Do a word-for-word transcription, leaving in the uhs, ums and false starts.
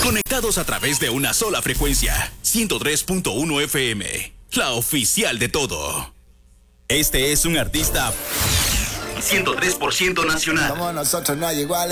Conectados a través de una sola frecuencia. ciento tres punto uno F M. La oficial de todo. Este es un artista ciento tres por ciento nacional. Somos nosotros, no hay iguales.